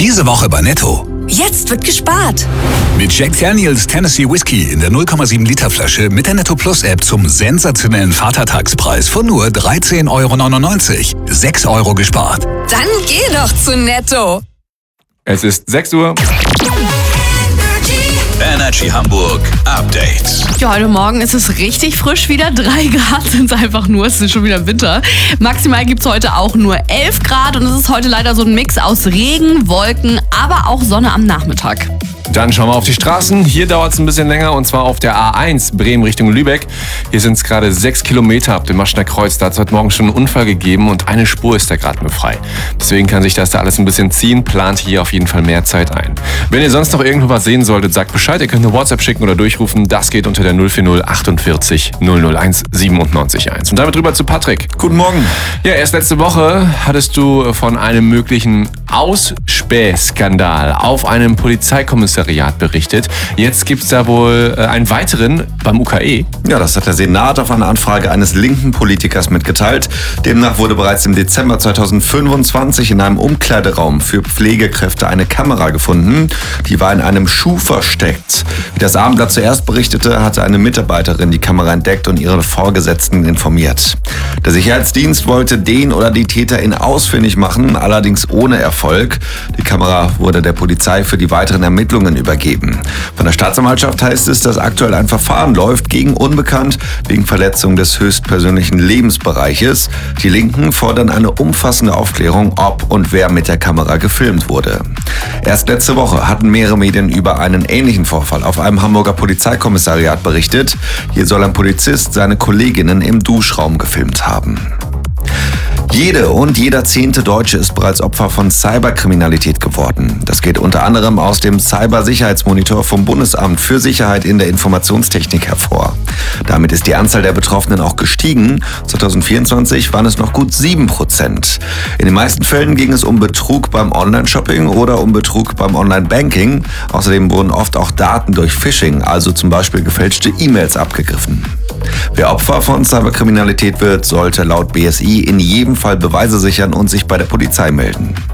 Diese Woche bei Netto. Jetzt wird gespart. Mit Jack Daniel's Tennessee Whiskey in der 0,7 Liter Flasche mit der Netto Plus App zum sensationellen Vatertagspreis von nur 13,99 €. 6 € gespart. Dann geh doch zu Netto. Es ist 6 Uhr. Energy Hamburg Update. Ja, heute Morgen ist es richtig frisch wieder. 3 Grad sind es einfach nur. Es ist schon wieder Winter. Maximal gibt es heute auch nur 11 Grad. Und es ist heute leider so ein Mix aus Regen, Wolken, aber auch Sonne am Nachmittag. Dann schauen wir auf die Straßen. Hier dauert es ein bisschen länger und zwar auf der A1 Bremen Richtung Lübeck. Hier sind es gerade 6 Kilometer ab dem Maschner Kreuz. Da hat es heute Morgen schon einen Unfall gegeben und eine Spur ist da gerade nur frei. Deswegen kann sich das da alles ein bisschen ziehen. Plant hier auf jeden Fall mehr Zeit ein. Wenn ihr sonst noch irgendwo was sehen solltet, sagt Bescheid. Ihr könnt eine WhatsApp schicken oder durchrufen. Das geht unter der 040 48 001 97 1. Und damit rüber zu Patrick. Guten Morgen. Ja, erst letzte Woche hattest du von einem möglichen Ausspähskandal auf einem Polizeikommissariat berichtet. Jetzt gibt es da wohl einen weiteren beim UKE. Ja, das hat der Senat auf eine Anfrage eines linken Politikers mitgeteilt. Demnach wurde bereits im Dezember 2025 in einem Umkleideraum für Pflegekräfte eine Kamera gefunden. Die war in einem Schuh versteckt. Wie das Abendblatt zuerst berichtete, hatte eine Mitarbeiterin die Kamera entdeckt und ihre Vorgesetzten informiert. Der Sicherheitsdienst wollte den oder die TäterInnen ausfindig machen, allerdings ohne Erfolg. Die Kamera wurde der Polizei für die weiteren Ermittlungen übergeben. Von der Staatsanwaltschaft heißt es, dass aktuell ein Verfahren läuft gegen Unbekannt wegen Verletzung des höchstpersönlichen Lebensbereiches. Die Linken fordern eine umfassende Aufklärung, ob und wer mit der Kamera gefilmt wurde. Erst letzte Woche hatten mehrere Medien über einen ähnlichen Vorfall auf einem Hamburger Polizeikommissariat berichtet. Hier soll ein Polizist seine Kolleginnen im Duschraum gefilmt haben. Jede und jeder 10. Deutsche ist bereits Opfer von Cyberkriminalität geworden. Das geht unter anderem aus dem Cybersicherheitsmonitor vom Bundesamt für Sicherheit in der Informationstechnik hervor. Damit ist die Anzahl der Betroffenen auch gestiegen. 2024 waren es noch gut 7%. In den meisten Fällen ging es um Betrug beim Online-Shopping oder um Betrug beim Online-Banking. Außerdem wurden oft auch Daten durch Phishing, also zum Beispiel gefälschte E-Mails, abgegriffen. Wer Opfer von Cyberkriminalität wird, sollte laut BSI in jedem Fall Beweise sichern und sich bei der Polizei melden.